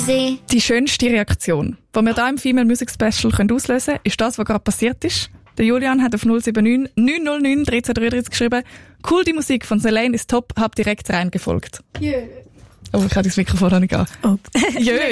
sie. Die schönste Reaktion, die wir hier im Female Music Special auslösen können, ist das, was gerade passiert ist. Der Julian hat auf 079 909 1333 geschrieben, cool, die Musik von Selene ist top, hab direkt reingefolgt. Yeah. Oh, ich habe das Mikrofon noch nicht an. Oh. Jö.